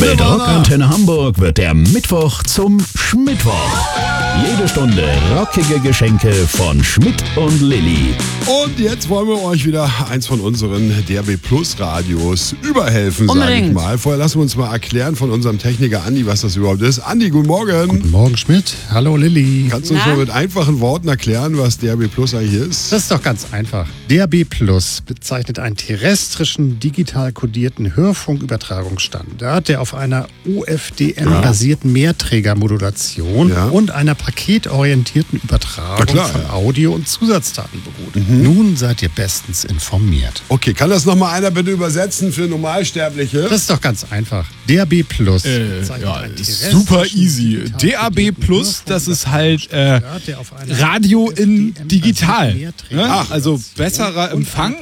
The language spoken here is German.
Mit Rockantenne Hamburg wird der Mittwoch zum Schmittwoch. Jede Stunde rockige Geschenke von Schmidt und Lilly. Und jetzt wollen wir euch wieder eins von unseren DRB Plus Radios überhelfen, sage ich mal. Vorher lassen wir uns mal erklären von unserem Techniker Andi, was das überhaupt ist. Andi, guten Morgen. Guten Morgen, Schmidt. Hallo, Lilly. Kannst du uns mal mit einfachen Worten erklären, was DRB Plus eigentlich ist? Das ist doch ganz einfach. DRB Plus bezeichnet einen terrestrischen, digital kodierten Hörfunkübertragungsstandard, der auf einer OFDM-basierten Mehrträgermodulation und einer paketorientierten Übertragung von Audio- und Zusatzdaten beruht. Nun seid ihr bestens informiert. Okay, kann das nochmal einer bitte übersetzen für Normalsterbliche? Das ist doch ganz einfach. DRB Plus. Super easy. DAB Plus, das ist halt Radio in digital. Ne? Also besserer Empfang